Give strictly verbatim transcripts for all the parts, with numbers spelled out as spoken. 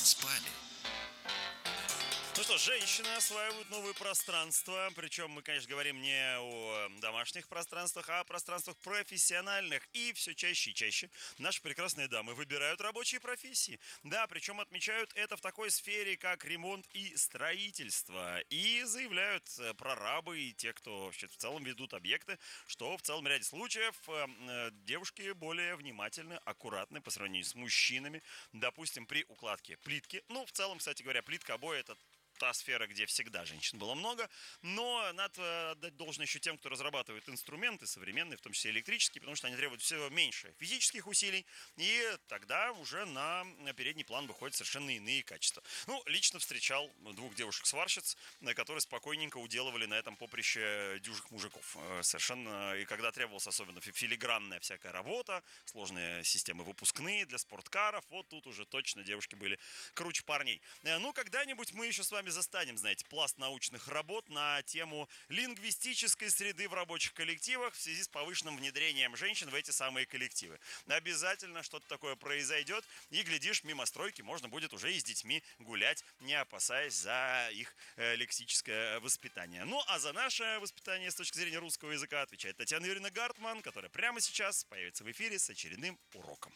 спали. Ну что, женщины осваивают новые пространства, причем мы, конечно, говорим не о домашних пространствах, а о пространствах профессиональных. И все чаще и чаще наши прекрасные дамы выбирают рабочие профессии. Да, причем отмечают это в такой сфере, как ремонт и строительство. И заявляют прорабы и те, кто вообще в целом ведут объекты, что в целом ряде случаев э, девушки более внимательны, аккуратны по сравнению с мужчинами. Допустим, при укладке плитки. Ну, в целом, кстати говоря, плитка обои — это та сфера, где всегда женщин было много, но надо отдать должное еще тем, кто разрабатывает инструменты современные, в том числе электрические, потому что они требуют всего меньше физических усилий, и тогда уже на передний план выходят совершенно иные качества. Ну, лично встречал двух девушек-сварщиц, которые спокойненько уделывали на этом поприще дюжих мужиков. Совершенно, и когда требовалась особенно филигранная всякая работа, сложные системы выпускные для спорткаров, вот тут уже точно девушки были круче парней. Ну, когда-нибудь мы еще с вами застанем, знаете, пласт научных работ на тему лингвистической среды в рабочих коллективах в связи с повышенным внедрением женщин в эти самые коллективы. Обязательно что-то такое произойдет, и, глядишь, мимо стройки можно будет уже и с детьми гулять, не опасаясь за их э, лексическое воспитание. Ну, а за наше воспитание с точки зрения русского языка отвечает Татьяна Юрьевна Гартман, которая прямо сейчас появится в эфире с очередным уроком.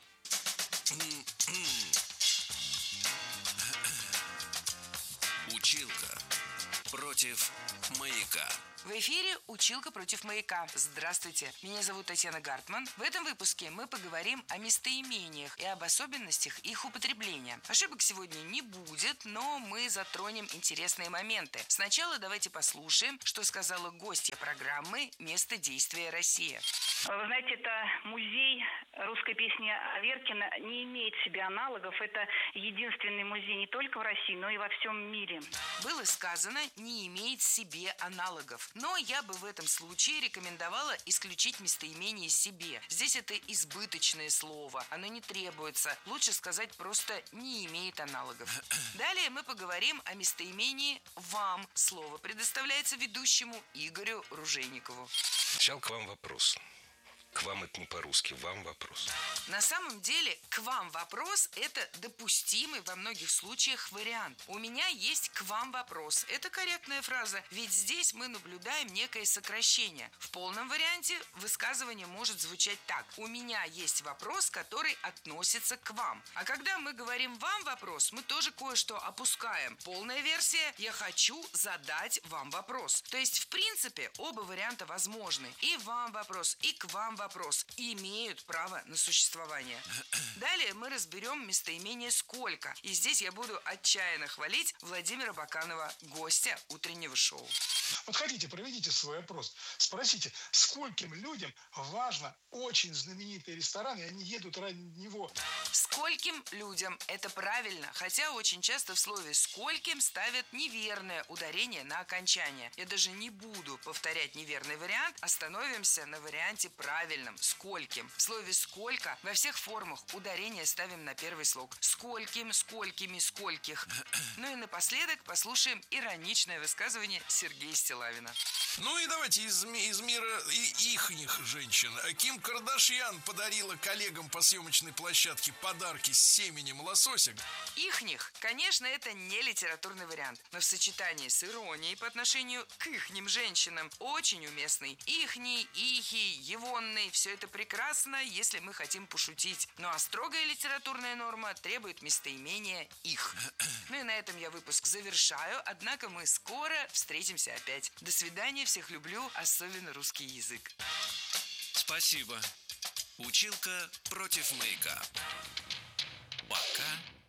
Училка против маяка. В эфире «Училка против маяка». Здравствуйте, меня зовут Татьяна Гартман. В этом выпуске мы поговорим о местоимениях и об особенностях их употребления. Ошибок сегодня не будет, но мы затронем интересные моменты. Сначала давайте послушаем, что сказала гостья программы «Место действия Россия». Вы знаете, это музей русской песни Аверкина не имеет себе аналогов. Это единственный музей не только в России, но и во всем мире. Было сказано «не имеет себе аналогов». Но я бы в этом случае рекомендовала исключить местоимение «себе». Здесь это избыточное слово, оно не требуется. Лучше сказать просто «не имеет аналогов». Далее мы поговорим о местоимении «вам». Слово предоставляется ведущему Игорю Ружейникову. Сначала к вам вопрос. К вам это не по-русски, вам вопрос. На самом деле, к вам вопрос – это допустимый во многих случаях вариант. У меня есть к вам вопрос. Это корректная фраза, ведь здесь мы наблюдаем некое сокращение. В полном варианте высказывание может звучать так. У меня есть вопрос, который относится к вам. А когда мы говорим вам вопрос, мы тоже кое-что опускаем. Полная версия – я хочу задать вам вопрос. То есть, в принципе, оба варианта возможны. И вам вопрос, и к вам вопрос. Вопрос имеют право на существование. Далее мы разберем местоимение «сколько». И здесь я буду отчаянно хвалить Владимира Баканова, гостя утреннего шоу. Вот хотите, проведите свой опрос. Спросите, скольким людям важно очень знаменитый ресторан, и они едут ради него. Скольким людям – это правильно, хотя очень часто в слове «скольким» ставят неверное ударение на окончание. Я даже не буду повторять неверный вариант, остановимся на варианте правильном – «скольким». В слове «сколько» во всех формах ударение ставим на первый слог. Скольким, сколькими, скольких. Ну и напоследок послушаем ироничное высказывание Сергея Стиллавина. Ну и давайте из, ми- из мира и ихних женщин. Ким Кардашьян подарила коллегам по съемочной площадке подарки с семенем лосося. Ихних, конечно, это не литературный вариант, но в сочетании с иронией по отношению к ихним женщинам очень уместный. Ихний, ихи, егонный – все это прекрасно, если мы хотим пошутить. Ну а строгая литературная норма требует местоимения «их». Ну и на этом я выпуск завершаю, однако мы скоро встретимся опять. До свидания, всех люблю, особенно русский язык. Спасибо. Училка против маяка. Пока.